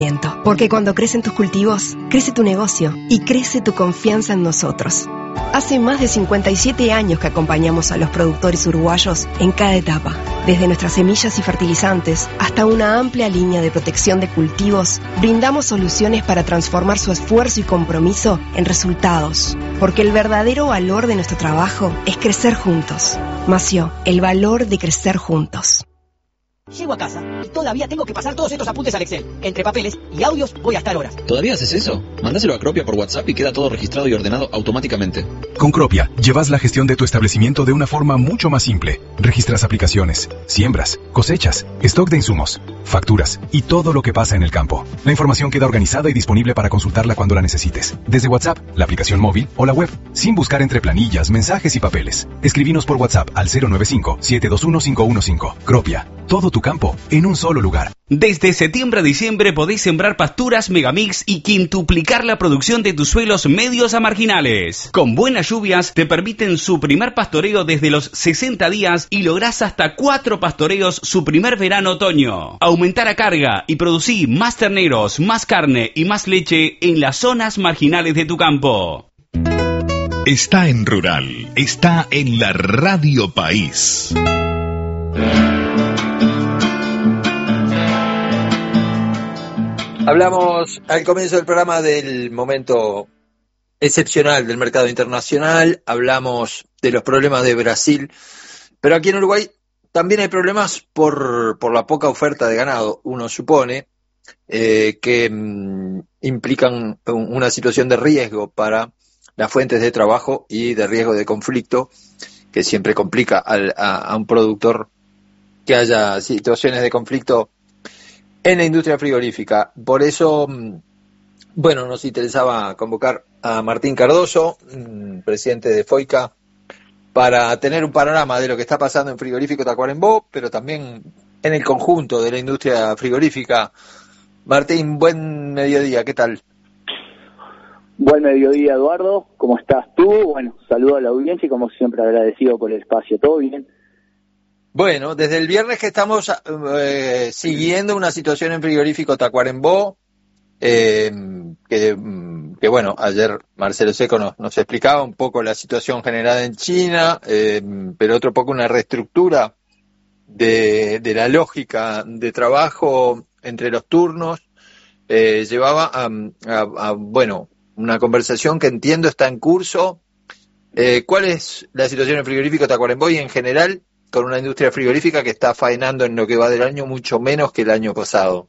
Porque cuando crecen tus cultivos, crece tu negocio y crece tu confianza en nosotros. Hace más de 57 años que acompañamos a los productores uruguayos en cada etapa, desde nuestras semillas y fertilizantes hasta una amplia línea de protección de cultivos. Brindamos soluciones para transformar su esfuerzo y compromiso en resultados, porque el verdadero valor de nuestro trabajo es crecer juntos. Mació, el valor de crecer juntos. Llego a casa y todavía tengo que pasar todos estos apuntes al Excel. Entre papeles y audios voy a estar horas. ¿Todavía haces eso? Mándaselo a Cropia por WhatsApp y queda todo registrado y ordenado automáticamente. Con Cropia, llevas la gestión de tu establecimiento de una forma mucho más simple. Registras aplicaciones, siembras, cosechas, stock de insumos, facturas y todo lo que pasa en el campo. La información queda organizada y disponible para consultarla cuando la necesites. Desde WhatsApp, la aplicación móvil o la web, sin buscar entre planillas, mensajes y papeles. Escribinos por WhatsApp al 095-721-515. Cropia. Todo tu campo en un solo lugar. Desde septiembre a diciembre podés sembrar pasturas Megamix y quintuplicar la producción de tus suelos medios a marginales. Con buenas lluvias te permiten su primer pastoreo desde los 60 días y lográs hasta 4 pastoreos su primer verano-otoño. Aumentar a carga y producir más terneros, más carne y más leche en las zonas marginales de tu campo. Está en Rural, está en la Radio País. Hablamos al comienzo del programa del momento excepcional del mercado internacional, hablamos de los problemas de Brasil, pero aquí en Uruguay también hay problemas por la poca oferta de ganado. Uno supone que implican una situación de riesgo para las fuentes de trabajo y de riesgo de conflicto, que siempre complica a un productor que haya situaciones de conflicto en la industria frigorífica. Por eso, bueno, nos interesaba convocar a Martín Cardoso, presidente de FOICA, para tener un panorama de lo que está pasando en Frigorífico Tacuarembó, pero también en el conjunto de la industria frigorífica. Martín, buen mediodía, ¿qué tal? Buen mediodía, Eduardo, ¿cómo estás tú? Bueno, saludo a la audiencia y como siempre agradecido por el espacio, ¿todo bien? Bueno, desde el viernes que estamos siguiendo una situación en Frigorífico Tacuarembó, que bueno, ayer Marcelo Seco nos explicaba un poco la situación generada en China, pero otro poco una reestructura de la lógica de trabajo entre los turnos, llevaba a bueno, una conversación que entiendo está en curso. ¿Cuál es la situación en Frigorífico Tacuarembó y en general con una industria frigorífica que está faenando en lo que va del año mucho menos que el año pasado?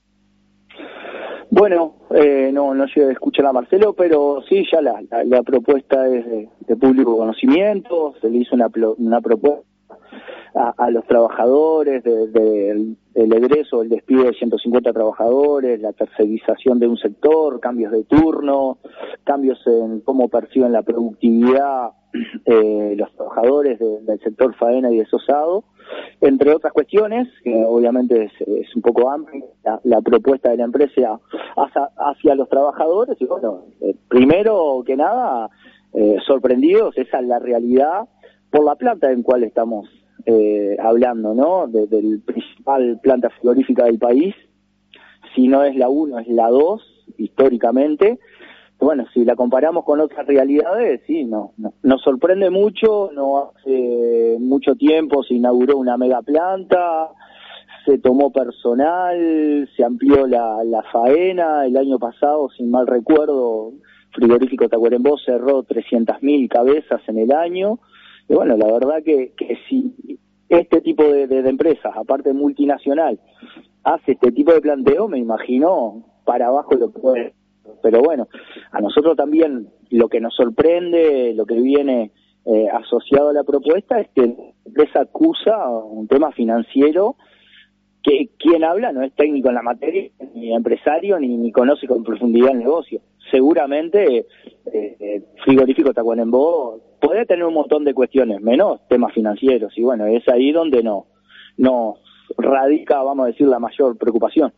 Bueno, no llegué a escuchar a Marcelo, pero sí, ya la propuesta es de público conocimiento. Se le hizo una propuesta a los trabajadores del egreso, el despido de 150 trabajadores, la tercerización de un sector, cambios de turno, cambios en cómo perciben la productividad los trabajadores del sector faena y desosado, entre otras cuestiones, que obviamente es un poco amplia la propuesta de la empresa hacia los trabajadores. Y bueno, primero que nada, sorprendidos, esa es la realidad por la planta en cual estamos hablando, ¿no? Del principal planta frigorífica del país. Si no es la 1, es la 2, históricamente. Bueno, si la comparamos con otras realidades, sí, nos sorprende mucho. No hace mucho tiempo se inauguró una mega planta, se tomó personal, se amplió la faena. El año pasado, sin mal recuerdo, Frigorífico Tacuarembó cerró 300.000 cabezas en el año. Y bueno, la verdad que si este tipo de empresas, aparte multinacional, hace este tipo de planteo, me imagino para abajo lo puede. Pero bueno, a nosotros también lo que nos sorprende, lo que viene asociado a la propuesta es que la empresa acusa un tema financiero que quien habla no es técnico en la materia, ni empresario, ni conoce con profundidad el negocio. Seguramente Frigorífico Tacuarembó puede tener un montón de cuestiones, menos temas financieros, y bueno, es ahí donde nos radica, vamos a decir, la mayor preocupación.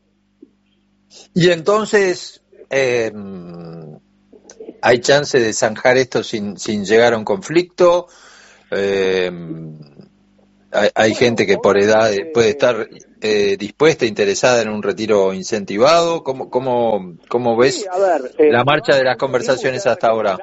Y entonces, ¿hay chance de zanjar esto sin llegar a un conflicto? hay gente que por edad puede estar dispuesta, interesada en un retiro incentivado. ¿Cómo ves sí, a ver, la marcha de las conversaciones hasta ahora?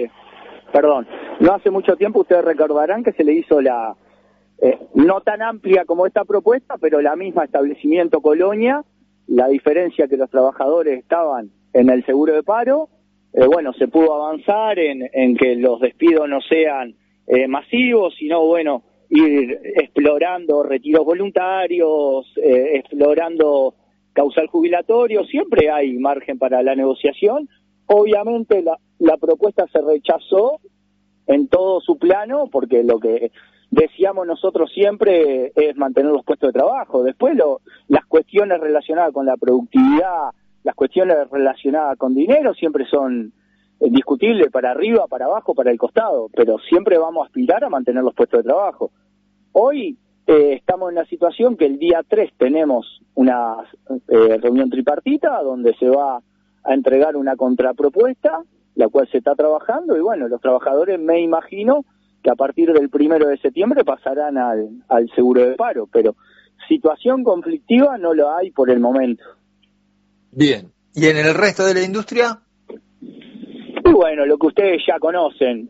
No hace mucho tiempo ustedes recordarán que se le hizo no tan amplia como esta propuesta, pero la misma establecimiento Colonia. La diferencia que los trabajadores estaban en el seguro de paro, se pudo avanzar en que los despidos no sean masivos, sino ir explorando retiros voluntarios, explorando causal jubilatorio. Siempre hay margen para la negociación. Obviamente la propuesta se rechazó en todo su plano, porque lo que decíamos nosotros siempre es mantener los puestos de trabajo. Después las cuestiones relacionadas con la productividad, las cuestiones relacionadas con dinero siempre son discutibles para arriba, para abajo, para el costado, pero siempre vamos a aspirar a mantener los puestos de trabajo. Hoy estamos en una situación que el día 3 tenemos una reunión tripartita donde se va a entregar una contrapropuesta, la cual se está trabajando, y los trabajadores, me imagino que a partir del 1 de septiembre pasarán al seguro de paro, pero situación conflictiva no lo hay por el momento. Bien, ¿y en el resto de la industria? Y lo que ustedes ya conocen,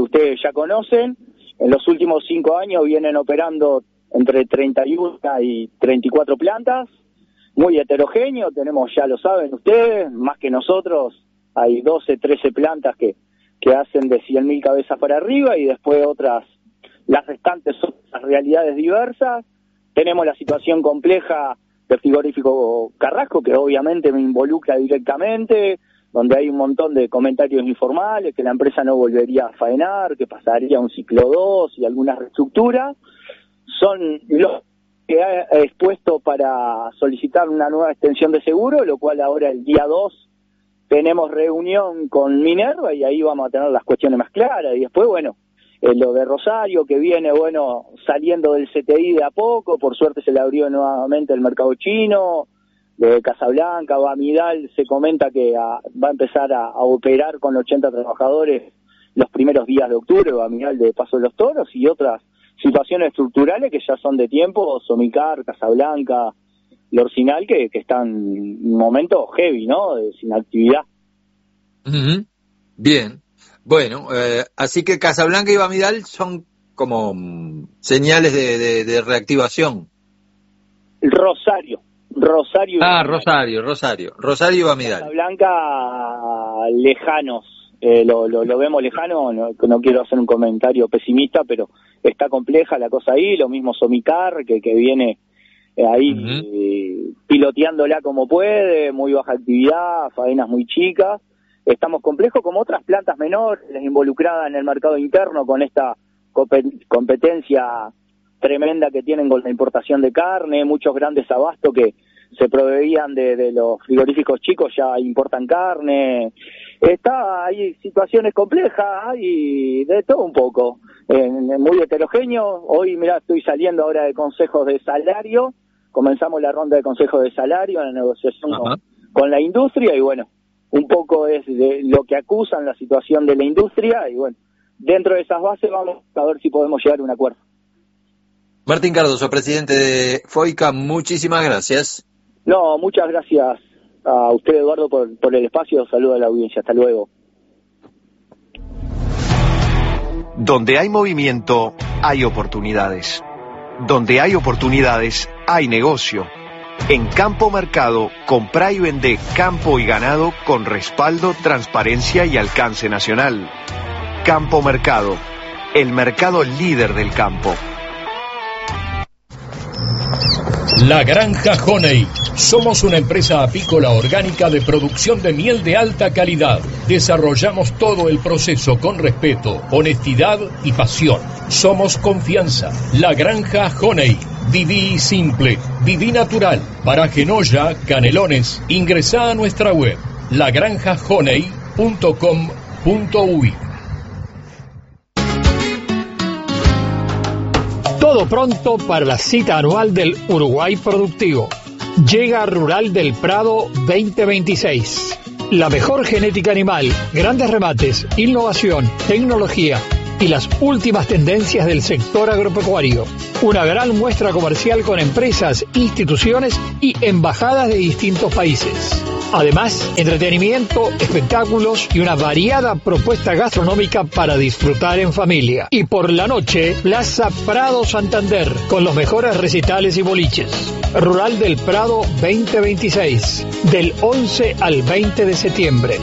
en los últimos 5 años vienen operando entre 31 y 34 plantas, muy heterogéneo, tenemos, ya lo saben ustedes, más que nosotros, hay 12, 13 plantas que hacen de 100.000 cabezas para arriba, y después las restantes son las realidades diversas. Tenemos la situación compleja del frigorífico Carrasco, que obviamente me involucra directamente, donde hay un montón de comentarios informales, que la empresa no volvería a faenar, que pasaría a un ciclo 2 y algunas reestructuras. Son los que ha expuesto para solicitar una nueva extensión de seguro, lo cual ahora el día 2 tenemos reunión con Minerva y ahí vamos a tener las cuestiones más claras. Y después, lo de Rosario, que viene, saliendo del CTI de a poco, por suerte se le abrió nuevamente el mercado chino. De Casablanca, Bamidal, se comenta que va a empezar a operar con 80 trabajadores los primeros días de octubre, Bamidal de Paso de los Toros, y otras situaciones estructurales que ya son de tiempo, Somicar, Casablanca, Lorcinal, que están en un momento heavy, ¿no? Sin actividad. Uh-huh. Bien. Así que Casablanca y Bamidal son como señales de reactivación. Rosario. Rosario y Bamidal. Casablanca lejanos, lo vemos lejano, no quiero hacer un comentario pesimista, pero está compleja la cosa ahí. Lo mismo Somicar, que viene ahí piloteándola como puede, muy baja actividad, faenas muy chicas. Estamos complejos como otras plantas menores, involucradas en el mercado interno con esta competencia tremenda que tienen con la importación de carne. Muchos grandes abastos que se proveían de los frigoríficos chicos ya importan carne. Hay situaciones complejas, hay de todo un poco, muy heterogéneo. Hoy, estoy saliendo ahora de consejos de salario, comenzamos la ronda de consejos de salario, la negociación con la industria, y un poco es de lo que acusan la situación de la industria, y dentro de esas bases vamos a ver si podemos llegar a un acuerdo. Martín Cardoso, presidente de FOICA, muchísimas gracias. No, muchas gracias a usted, Eduardo, por el espacio. Saludo a la audiencia. Hasta luego. Donde hay movimiento, hay oportunidades. Donde hay oportunidades, hay negocio. En Campo Mercado, comprá y vende campo y ganado con respaldo, transparencia y alcance nacional. Campo Mercado, el mercado líder del campo. La Granja Honey. Somos una empresa apícola orgánica de producción de miel de alta calidad. Desarrollamos todo el proceso con respeto, honestidad y pasión. Somos confianza. La Granja Honey. Viví simple, viví natural. Para Genoya, Canelones, ingresá a nuestra web lagranjahoney.com.uy. Todo pronto para la cita anual del Uruguay Productivo. Llega Rural del Prado 2026. La mejor genética animal, grandes remates, innovación, tecnología, y las últimas tendencias del sector agropecuario. Una gran muestra comercial con empresas, instituciones y embajadas de distintos países. Además, entretenimiento, espectáculos y una variada propuesta gastronómica para disfrutar en familia. Y por la noche, Plaza Prado Santander, con los mejores recitales y boliches. Rural del Prado 2026, del 11 al 20 de septiembre.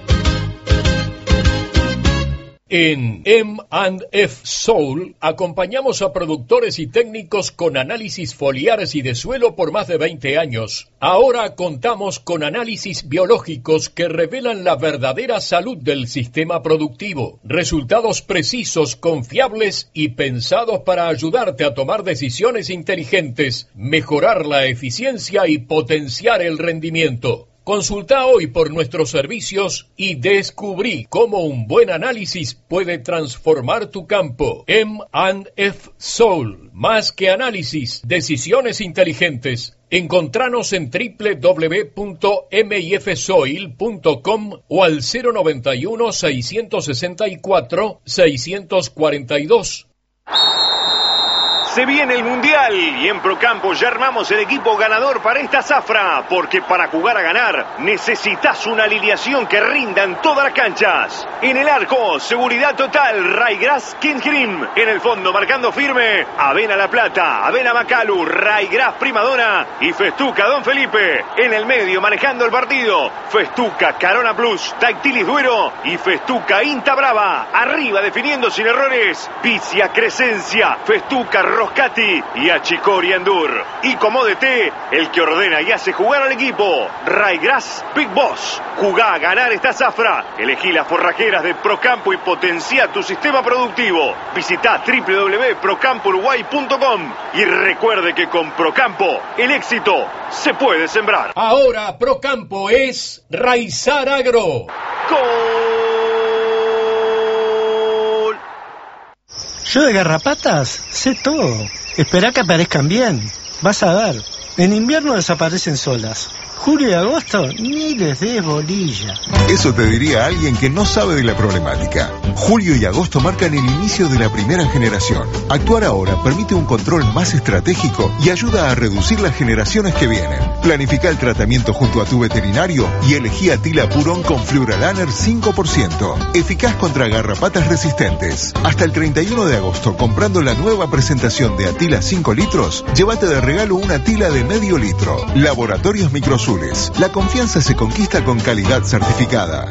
En M&F Soul acompañamos a productores y técnicos con análisis foliares y de suelo por más de 20 años. Ahora contamos con análisis biológicos que revelan la verdadera salud del sistema productivo. Resultados precisos, confiables y pensados para ayudarte a tomar decisiones inteligentes, mejorar la eficiencia y potenciar el rendimiento. Consulta hoy por nuestros servicios y descubrí cómo un buen análisis puede transformar tu campo. M&F Soul, más que análisis, decisiones inteligentes. Encontranos en www.mifsoil.com o al 091-664-642. Se viene el Mundial y en Procampo ya armamos el equipo ganador para esta zafra, porque para jugar a ganar necesitas una alineación que rinda en todas las canchas. En el arco, seguridad total, Raygrass Kingrim. En el fondo, marcando firme, Avena La Plata, Avena Macalu, Raygrass Primadona y Festuca Don Felipe. En el medio, manejando el partido, Festuca Carona Plus, Dactilis Duero y Festuca Inta Brava. Arriba, definiendo sin errores, Vicia Crescencia, Festuca Roscati y Achicori Andur. Y como DT, el que ordena y hace jugar al equipo, Raygrass Big Boss. Jugá a ganar esta zafra. Elegí las forrajeras de Procampo y potencia tu sistema productivo. Visita www.procampouruguay.com y recuerde que con Procampo el éxito se puede sembrar. Ahora Procampo es Raizar Agro. ¡Gol! Yo de garrapatas sé todo. Esperá que aparezcan bien. Vas a ver. En invierno desaparecen solas. Julio y agosto ni les des bolilla. Eso te diría alguien que no sabe de la problemática. Julio y agosto marcan el inicio de la primera generación. Actuar ahora permite un control más estratégico y ayuda a reducir las generaciones que vienen. Planifica el tratamiento junto a tu veterinario y elegí Atila Purón con Fluoralaner 5%. Eficaz contra garrapatas resistentes. Hasta el 31 de agosto, comprando la nueva presentación de Atila 5 litros, llévate de regalo una Atila de medio litro. Laboratorios Microsul. La confianza se conquista con calidad certificada.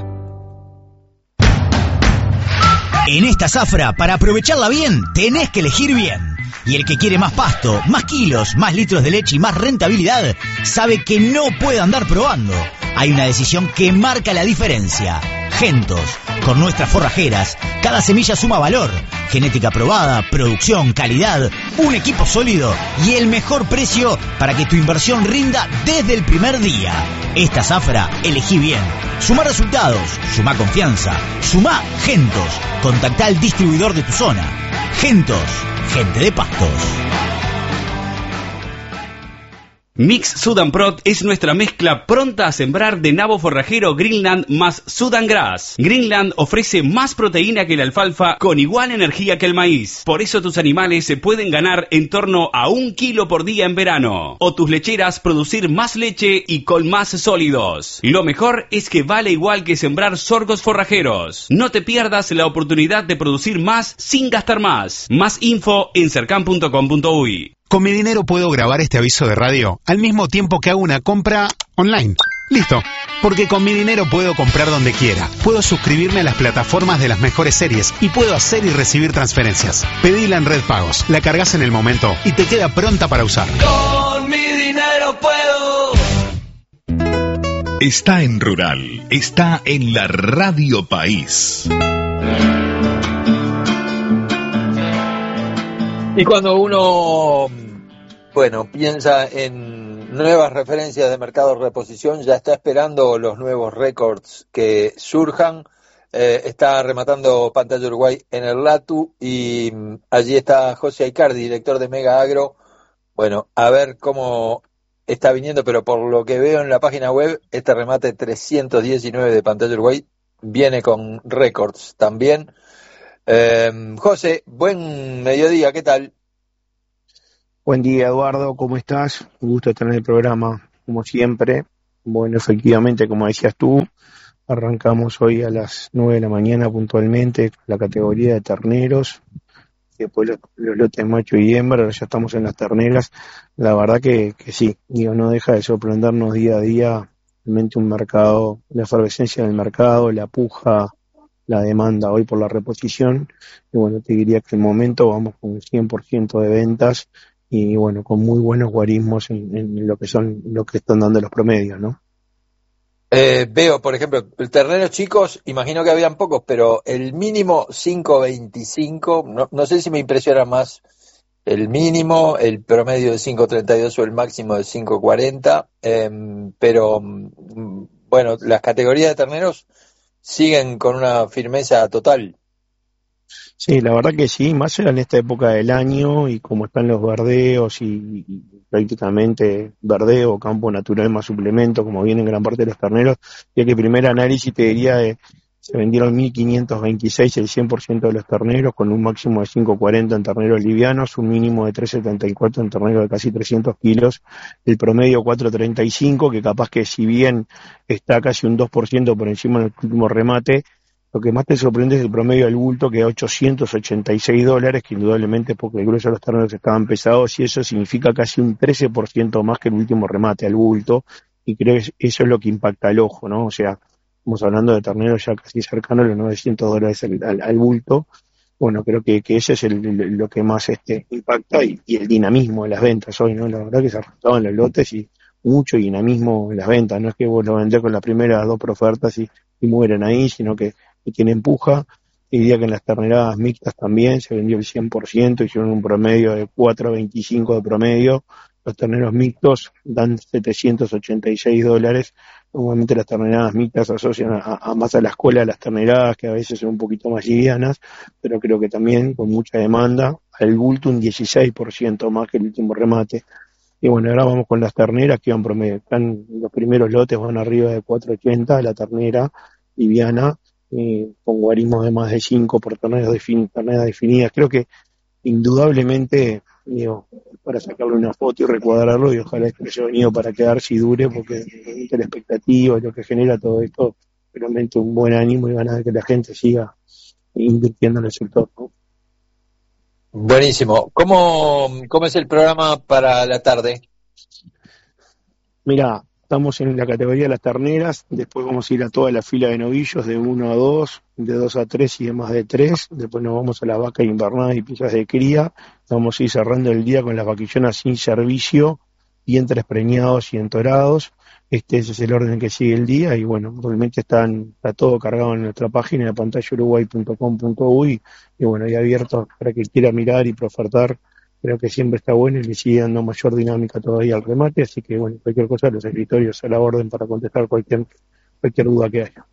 En esta zafra, para aprovecharla bien, tenés que elegir bien. Y el que quiere más pasto, más kilos, más litros de leche y más rentabilidad, sabe que no puede andar probando. Hay una decisión que marca la diferencia. Gentos. Con nuestras forrajeras, cada semilla suma valor. Genética probada, producción, calidad, un equipo sólido y el mejor precio para que tu inversión rinda desde el primer día. Esta zafra, elegí bien. Suma resultados, suma confianza, suma Gentos. Contactá al distribuidor de tu zona. Gentos, gente de pastos. Mix Sudan Prot es nuestra mezcla pronta a sembrar de nabo forrajero Greenland más Sudan Grass. Greenland ofrece más proteína que la alfalfa con igual energía que el maíz. Por eso tus animales se pueden ganar en torno a 1 kilo por día en verano. O tus lecheras producir más leche y con más sólidos. Lo mejor es que vale igual que sembrar sorgos forrajeros. No te pierdas la oportunidad de producir más sin gastar más. Más info en cercan.com.uy. Con mi dinero puedo grabar este aviso de radio al mismo tiempo que hago una compra online. Listo. Porque con mi dinero puedo comprar donde quiera. Puedo suscribirme a las plataformas de las mejores series y puedo hacer y recibir transferencias. Pedila en Red Pagos, la cargas en el momento y te queda pronta para usar. Con mi dinero puedo. Está en Rural, está en la Radio País. Y cuando uno, piensa en nuevas referencias de mercado de reposición, ya está esperando los nuevos récords que surjan. Está rematando Pantalla Uruguay en el LATU y allí está José Aicardi, director de Mega Agro. Bueno, a ver cómo está viniendo, pero por lo que veo en la página web, este remate 319 de Pantalla Uruguay viene con récords también. José, buen mediodía, ¿qué tal? Buen día, Eduardo, ¿cómo estás? Un gusto estar en el programa, como siempre. Bueno, efectivamente, como decías tú, arrancamos hoy a las 9 de la mañana puntualmente la categoría de terneros, después los lotes macho y hembra, ahora ya estamos en las terneras. La verdad que sí, no deja de sorprendernos día a día, realmente un mercado, la efervescencia del mercado, la puja, la demanda hoy por la reposición, y bueno, te diría que el momento vamos con un 100% de ventas, y bueno, con muy buenos guarismos en lo que están dando los promedios, ¿no? Veo, por ejemplo, terneros chicos, imagino que habían pocos, pero el mínimo 5.25, no sé si me impresiona más el mínimo, el promedio de 5.32 o el máximo de 5.40, pero bueno, las categorías de terneros siguen con una firmeza total. Sí, la verdad que sí, más en esta época del año y como están los verdeos y prácticamente verdeo, campo natural más suplemento, como viene en gran parte de los terneros, ya que el primer análisis te diría se vendieron 1.526 el 100% de los terneros, con un máximo de 5.40 en terneros livianos, un mínimo de 3.74 en terneros de casi 300 kilos, el promedio 4.35, que capaz que si bien está casi un 2% por encima del último remate, lo que más te sorprende es el promedio del bulto, que es $886, que indudablemente porque el grueso de los terneros estaban pesados, y eso significa casi un 13% más que el último remate al bulto, y creo que eso es lo que impacta al ojo, ¿no? O sea, estamos hablando de terneros ya casi cercanos a los $900 al bulto. Bueno, creo que ese es lo que más impacta, y el dinamismo de las ventas hoy, ¿no? La verdad que se arrastraban los lotes y mucho dinamismo en las ventas, no es que vos lo vendés con las primeras 2 ofertas y mueren ahí, sino que tiene empuja. Y diría que en las terneradas mixtas también se vendió el 100%, hicieron un promedio de 4.25 de promedio. Los terneros mixtos dan $786. Normalmente las terneradas mixtas asocian más a la escuela de las terneradas, que a veces son un poquito más livianas, pero creo que también con mucha demanda. Al bulto un 16% más que el último remate. Y bueno, ahora vamos con las terneras que van promedio. Los primeros lotes van arriba de 4.80, la ternera liviana, con guarismos de más de 5 por terneras definidas. Creo que indudablemente, para sacarle una foto y recuadrarlo, y ojalá esto haya venido para quedarse y dure, porque realmente la expectativa, lo que genera todo esto, realmente un buen ánimo y ganas de que la gente siga invirtiendo en el sector, ¿no? Buenísimo. ¿Cómo es el programa para la tarde? Mira, estamos en la categoría de las terneras, después vamos a ir a toda la fila de novillos, de 1 a 2, de 2 a 3 y de más de 3, después nos vamos a las vacas invernadas y piezas de cría, vamos a ir cerrando el día con las vaquillonas sin servicio, vientres preñados y entorados. Ese es el orden que sigue el día, y bueno, realmente está todo cargado en nuestra página de pantallauruguay.com.uy, y bueno, ahí abierto para que quiera mirar y profertar. Creo que siempre está bueno y le sigue dando mayor dinámica todavía al remate, así que bueno, cualquier cosa, los escritorios a la orden para contestar cualquier duda que haya.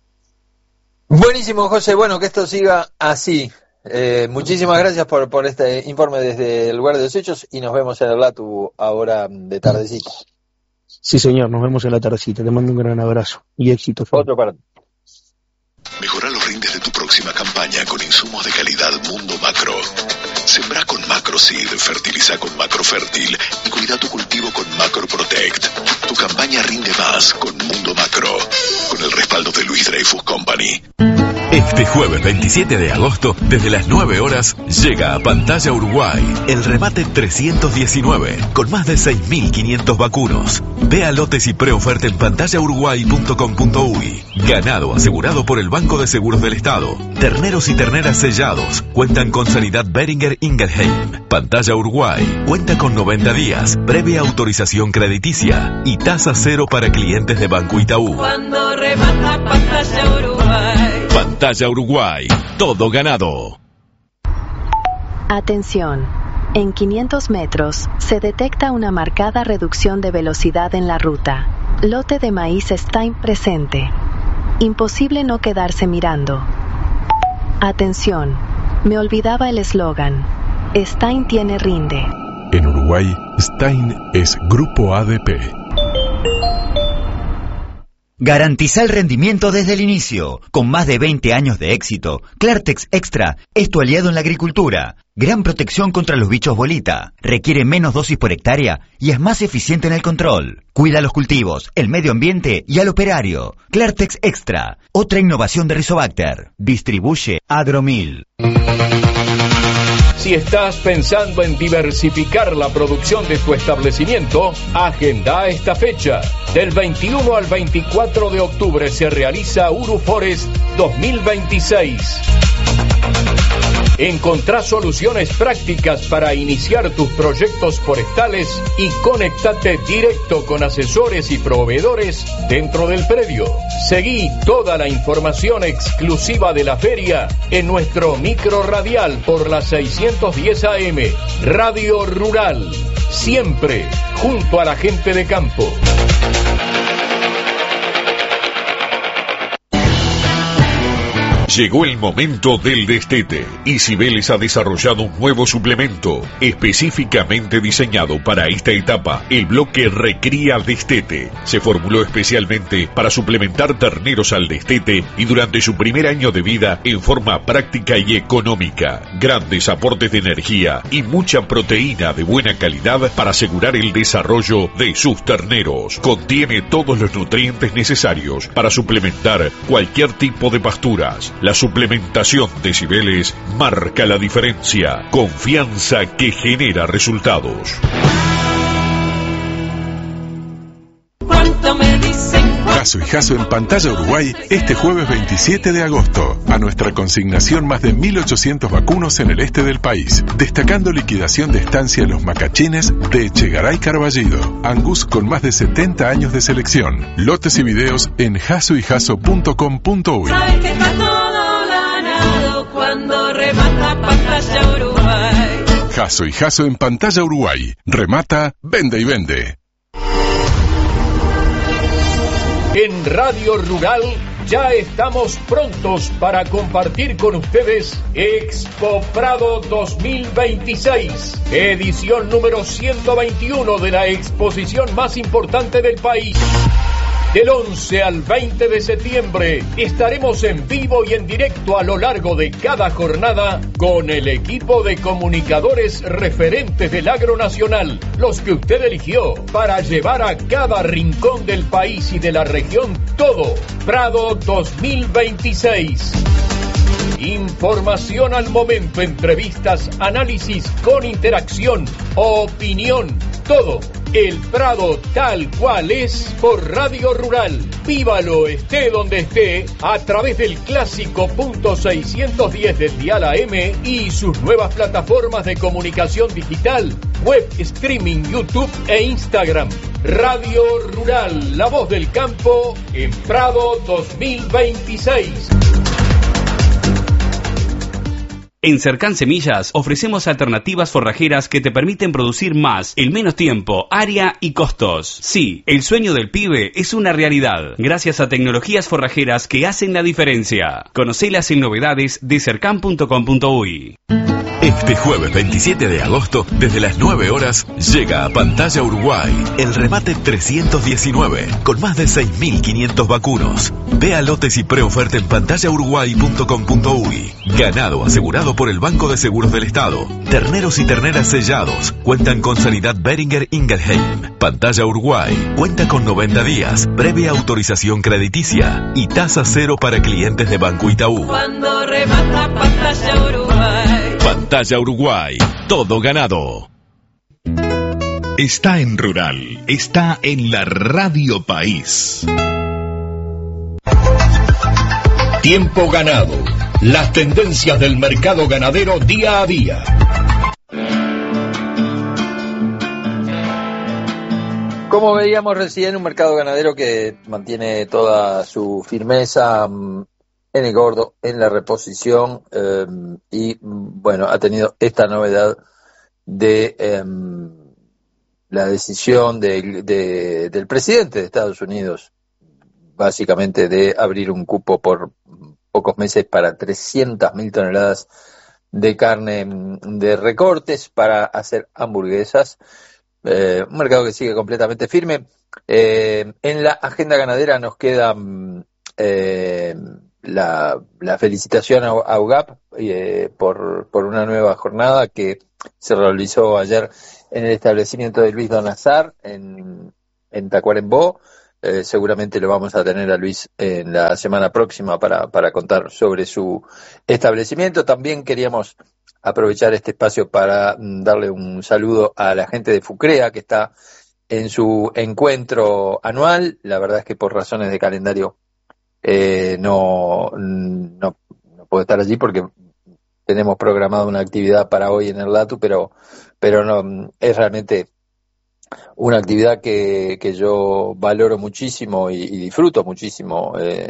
Buenísimo, José, bueno, que esto siga así. Muchísimas gracias por este informe desde el lugar de los hechos, y nos vemos en el LATU ahora de tardecita. Sí, señor, nos vemos en la tardecita. Te mando un gran abrazo y éxito. Otro para ti. Mejora los rindes de tu próxima campaña con insumos de calidad Mundo Macro. Sembra con Macroseed, fertiliza con Macrofértil y cuida tu cultivo con Macro Protect. Tu campaña rinde más con Mundo Macro, con el respaldo de Luis Dreyfus Company. Este jueves 27 de agosto, desde las 9 horas, llega a Pantalla Uruguay el remate 319, con más de 6.500 vacunos. Vea lotes y preoferta en pantallauruguay.com.uy. Ganado asegurado por el Banco de Seguros del Estado. Terneros y terneras sellados cuentan con Sanidad Beringer Ingelheim. Pantalla Uruguay cuenta con 90 días, previa autorización crediticia y tasa cero para clientes de Banco Itaú. Cuando remata Pantalla Uruguay. Pantalla Uruguay, todo ganado. Atención. En 500 metros, se detecta una marcada reducción de velocidad en la ruta. Lote de maíz Stein presente. Imposible no quedarse mirando. Atención. Me olvidaba el eslogan. Stein tiene rinde. En Uruguay, Stein es Grupo ADP. Garantiza el rendimiento desde el inicio. Con más de 20 años de éxito, Clartex Extra es tu aliado en la agricultura. Gran protección contra los bichos bolita. Requiere menos dosis por hectárea y es más eficiente en el control. Cuida los cultivos, el medio ambiente y al operario. Clartex Extra, otra innovación de Rizobacter. Distribuye Agromil. Si estás pensando en diversificar la producción de tu establecimiento, agenda esta fecha. Del 21 al 24 de octubre se realiza Uruforest 2026. Encontrá soluciones prácticas para iniciar tus proyectos forestales y conéctate directo con asesores y proveedores dentro del predio. Seguí toda la información exclusiva de la feria en nuestro micro radial por la 610 AM, Radio Rural, siempre junto a la gente de campo. Llegó el momento del destete y Cibeles ha desarrollado un nuevo suplemento específicamente diseñado para esta etapa, el bloque Recría Destete. Se formuló especialmente para suplementar terneros al destete y durante su primer año de vida en forma práctica y económica. Grandes aportes de energía y mucha proteína de buena calidad para asegurar el desarrollo de sus terneros. Contiene todos los nutrientes necesarios para suplementar cualquier tipo de pasturas. La suplementación de Cibeles marca la diferencia. Confianza que genera resultados. Jasso y Jasso en Pantalla Uruguay este jueves 27 de agosto. A nuestra consignación más de 1.800 vacunos en el este del país. Destacando liquidación de estancia en los macachines de Echegaray Carballido. Angus con más de 70 años de selección. Lotes y videos en jassoyjasso.com.uy. Sabes que está todo ganado cuando remata Pantalla Uruguay. Jasso y Jasso en Pantalla Uruguay. Remata, vende y vende. En Radio Rural ya estamos prontos para compartir con ustedes Expo Prado 2026, edición número 121 de la exposición más importante del país. Del 11 al 20 de septiembre estaremos en vivo y en directo a lo largo de cada jornada con el equipo de comunicadores referentes del agro nacional, los que usted eligió para llevar a cada rincón del país y de la región todo. Prado 2026. Información al momento, entrevistas, análisis con interacción, opinión, todo. El Prado tal cual es por Radio Rural. Vívalo esté donde esté a través del clásico .610 del dial AM y sus nuevas plataformas de comunicación digital, web, streaming, YouTube e Instagram. Radio Rural, la voz del campo en Prado 2026. En Cercan Semillas ofrecemos alternativas forrajeras que te permiten producir más en menos tiempo, área y costos. Sí, el sueño del pibe es una realidad, gracias a tecnologías forrajeras que hacen la diferencia. Conocelas en novedades de cercan.com.uy. Este jueves 27 de agosto, desde las 9 horas, llega a Pantalla Uruguay el remate 319, con más de 6.500 vacunos. Vea lotes y preoferta en pantallauruguay.com.uy. Ganado asegurado por el Banco de Seguros del Estado. Terneros y terneras sellados cuentan con sanidad Beringer Ingelheim. Pantalla Uruguay cuenta con 90 días, previa autorización crediticia y tasa cero para clientes de Banco Itaú. Cuando remata Pantalla Uruguay. Pantalla Uruguay, todo ganado. Está en Rural, está en la Radio País. Tiempo ganado. Las tendencias del mercado ganadero día a día. Como veíamos recién, un mercado ganadero que mantiene toda su firmeza en el gordo, en la reposición, y bueno, ha tenido esta novedad de la decisión del presidente de Estados Unidos, básicamente de abrir un cupo por pocos meses para 300.000 toneladas de carne de recortes para hacer hamburguesas. un mercado que sigue completamente firme. En la agenda ganadera nos queda la felicitación a UGAP por una nueva jornada que se realizó ayer en el establecimiento de Luis Donazar en Tacuarembó. Seguramente lo vamos a tener a Luis en la semana próxima para contar sobre su establecimiento. También queríamos aprovechar este espacio para darle un saludo a la gente de Fucrea, que está en su encuentro anual. La verdad es que por razones de calendario no puedo estar allí porque tenemos programada una actividad para hoy en el LATU, pero no, es realmente una actividad que yo valoro muchísimo y disfruto muchísimo,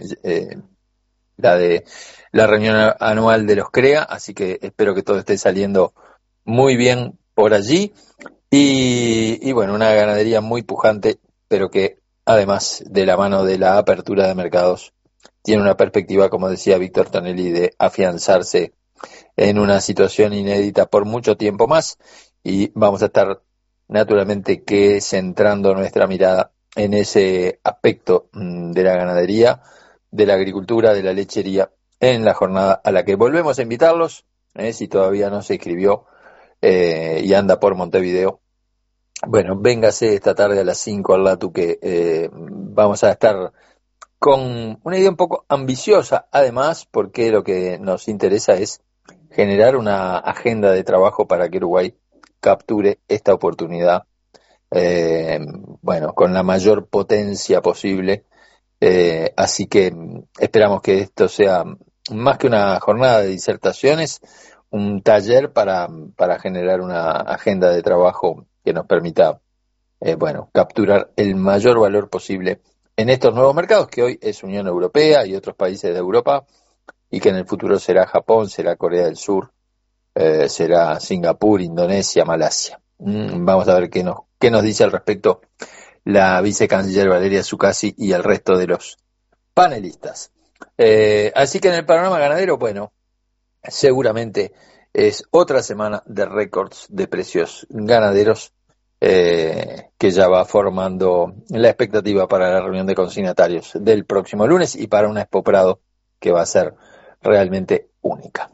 la de la reunión anual de los CREA, así que espero que todo esté saliendo muy bien por allí. Y bueno, una ganadería muy pujante, pero que además de la mano de la apertura de mercados, tiene una perspectiva, como decía Víctor Tonelli, de afianzarse en una situación inédita por mucho tiempo más, y vamos a estar naturalmente que centrando nuestra mirada en ese aspecto de la ganadería, de la agricultura, de la lechería, en la jornada a la que volvemos a invitarlos, si todavía no se inscribió y anda por Montevideo. Bueno, véngase esta tarde a las 5 al LATU, que vamos a estar con una idea un poco ambiciosa, además, porque lo que nos interesa es generar una agenda de trabajo para que Uruguay capture esta oportunidad, con la mayor potencia posible. Así que esperamos que esto sea más que una jornada de disertaciones, un taller para generar una agenda de trabajo que nos permita, capturar el mayor valor posible en estos nuevos mercados, que hoy es Unión Europea y otros países de Europa, y que en el futuro será Japón, será Corea del Sur, será Singapur, Indonesia, Malasia. Vamos a ver qué nos dice al respecto la vicecanciller Valeria Zuccasi y el resto de los panelistas. Así que en el panorama ganadero, seguramente es otra semana de récords de precios ganaderos, que ya va formando la expectativa para la reunión de consignatarios del próximo lunes y para una Expo Prado que va a ser realmente única.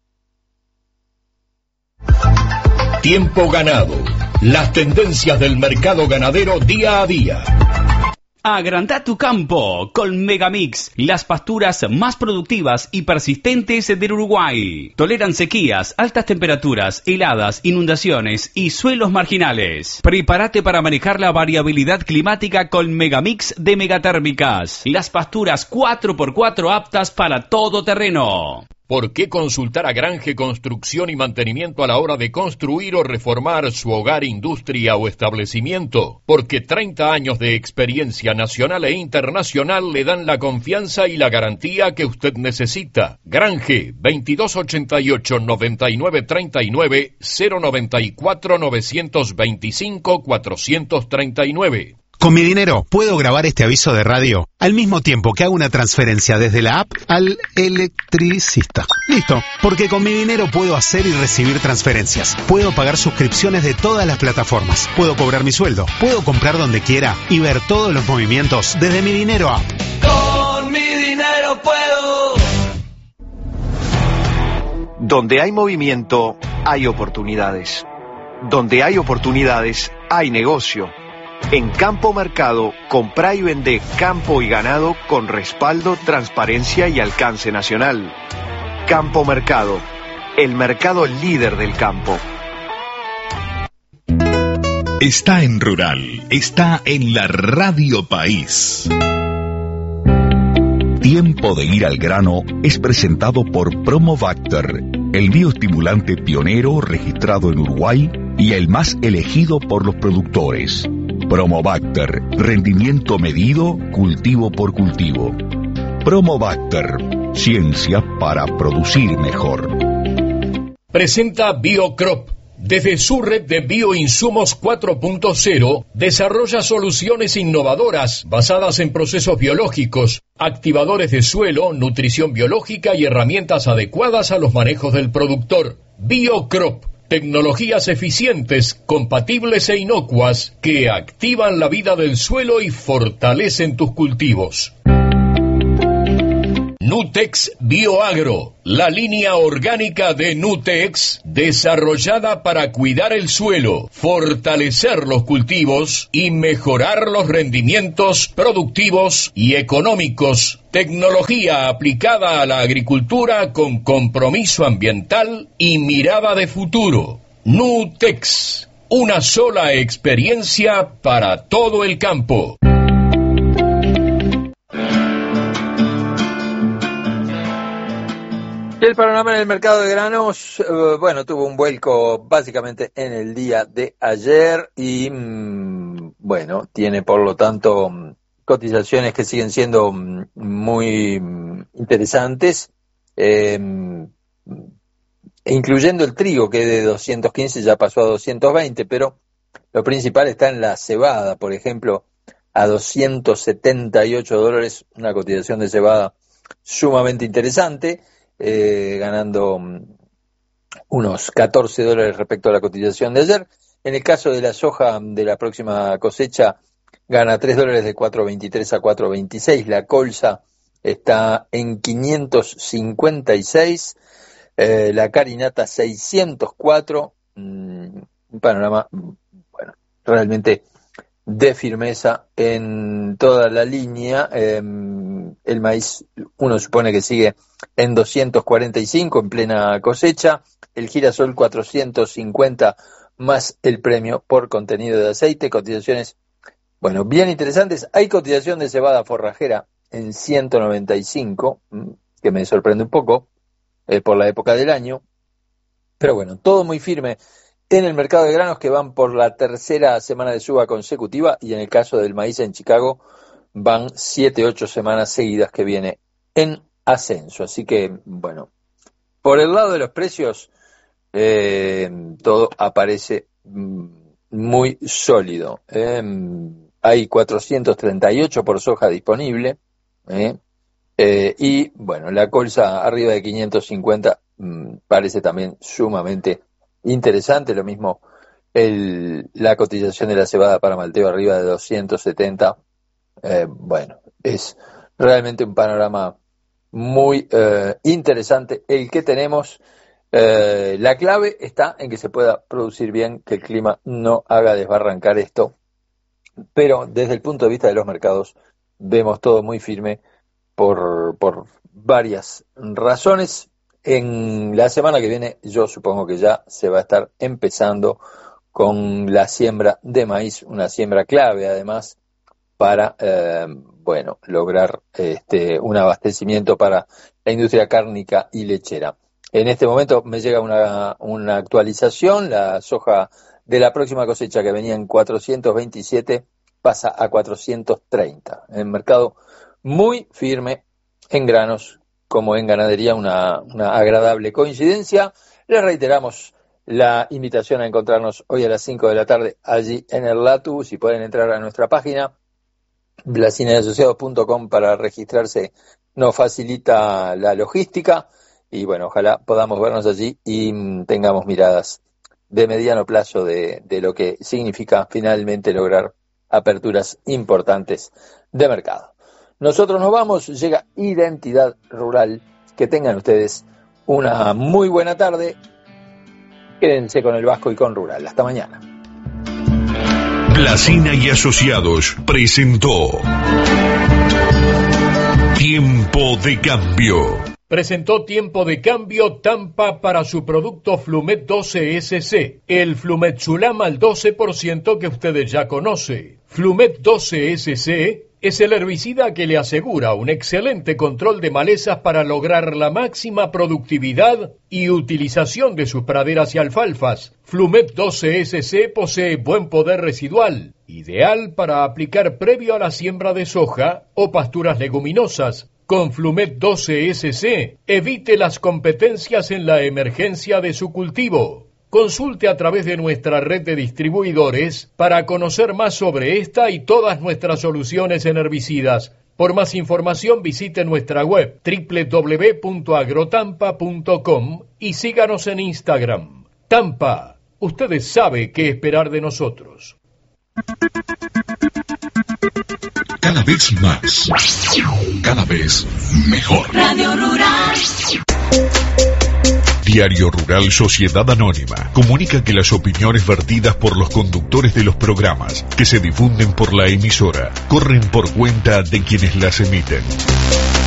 Tiempo ganado. Las tendencias del mercado ganadero día a día. Agrandá tu campo con Megamix, las pasturas más productivas y persistentes del Uruguay. Toleran sequías, altas temperaturas, heladas, inundaciones y suelos marginales. Prepárate para manejar la variabilidad climática con Megamix de Megatérmicas, las pasturas 4x4 aptas para todo terreno. ¿Por qué consultar a Grange Construcción y Mantenimiento a la hora de construir o reformar su hogar, industria o establecimiento? Porque 30 años de experiencia nacional e internacional le dan la confianza y la garantía que usted necesita. Grange, 2288-9939, 094-925-439. Con mi dinero puedo grabar este aviso de radio al mismo tiempo que hago una transferencia desde la app al electricista. Listo, porque con mi dinero puedo hacer y recibir transferencias. Puedo pagar suscripciones de todas las plataformas. Puedo cobrar mi sueldo. Puedo comprar donde quiera y ver todos los movimientos desde mi dinero app. Con mi dinero puedo. Donde hay movimiento, hay oportunidades. Donde hay oportunidades, hay negocio. En Campo Mercado, comprá y vende campo y ganado con respaldo, transparencia y alcance nacional. Campo Mercado, el mercado líder del campo. Está en Rural, está en la Radio País. Tiempo de ir al grano es presentado por Promobacter, el bioestimulante pionero registrado en Uruguay y el más elegido por los productores. Promobacter, rendimiento medido, cultivo por cultivo. Promobacter, ciencia para producir mejor. Presenta BioCrop. Desde su red de bioinsumos 4.0, desarrolla soluciones innovadoras basadas en procesos biológicos, activadores de suelo, nutrición biológica y herramientas adecuadas a los manejos del productor. BioCrop, Tecnologías eficientes, compatibles e inocuas que activan la vida del suelo y fortalecen tus cultivos. Nutex Bioagro, la línea orgánica de Nutex, desarrollada para cuidar el suelo, fortalecer los cultivos y mejorar los rendimientos productivos y económicos. Tecnología aplicada a la agricultura con compromiso ambiental y mirada de futuro. Nutex, una sola experiencia para todo el campo. El panorama en el mercado de granos, tuvo un vuelco básicamente en el día de ayer y, tiene por lo tanto cotizaciones que siguen siendo muy interesantes, incluyendo el trigo, que de 215 ya pasó a 220, pero lo principal está en la cebada, por ejemplo, a $278, una cotización de cebada sumamente interesante, ganando unos $14 respecto a la cotización de ayer. En el caso de la soja de la próxima cosecha, gana $3 de 4.23 a 4.26. La colza está en 556. La carinata 604. Un panorama, realmente de firmeza en toda la línea. El maíz, uno supone que sigue en 245 en plena cosecha, el girasol 450 más el premio por contenido de aceite, cotizaciones, bien interesantes. Hay cotización de cebada forrajera en 195, que me sorprende un poco por la época del año, pero todo muy firme en el mercado de granos, que van por la tercera semana de suba consecutiva, y en el caso del maíz en Chicago van 7-8 semanas seguidas que viene en ascenso. Así que, por el lado de los precios, todo aparece muy sólido. Hay 438 por soja disponible, y la colza arriba de 550 parece también sumamente interesante. Lo mismo la cotización de la cebada para malteo arriba de 270. Es realmente un panorama muy interesante el que tenemos. La clave está en que se pueda producir bien, que el clima no haga desbarrancar esto, pero desde el punto de vista de los mercados vemos todo muy firme por varias razones. En la semana que viene yo supongo que ya se va a estar empezando con la siembra de maíz, una siembra clave además para lograr un abastecimiento para la industria cárnica y lechera. En este momento me llega una actualización: la soja de la próxima cosecha, que venía en 427, pasa a 430. En el mercado muy firme en granos como en ganadería, una agradable coincidencia. Les reiteramos la invitación a encontrarnos hoy a las 5 de la tarde allí en el LATU. Si pueden entrar a nuestra página blasinaasociados.com para registrarse, nos facilita la logística y ojalá podamos vernos allí y tengamos miradas de mediano plazo de lo que significa finalmente lograr aperturas importantes de mercado. Nosotros nos vamos, llega Identidad Rural. Que tengan ustedes una muy buena tarde. Quédense con el Vasco y con Rural. Hasta mañana. Blasina y Asociados presentó Tiempo de Cambio. Presentó Tiempo de Cambio Tampa para su producto Flumet 12SC, el Flumetsulam al 12% que ustedes ya conoce. Flumet 12SC es el herbicida que le asegura un excelente control de malezas para lograr la máxima productividad y utilización de sus praderas y alfalfas. Flumet 12SC posee buen poder residual, ideal para aplicar previo a la siembra de soja o pasturas leguminosas. Con Flumet 12SC, evite las competencias en la emergencia de su cultivo. Consulte a través de nuestra red de distribuidores para conocer más sobre esta y todas nuestras soluciones en herbicidas. Por más información visite nuestra web www.agrotampa.com y síganos en Instagram Tampa, ustedes saben qué esperar de nosotros. Cada vez más. Cada vez mejor. Radio Rural. Diario Rural Sociedad Anónima comunica que las opiniones vertidas por los conductores de los programas que se difunden por la emisora corren por cuenta de quienes las emiten.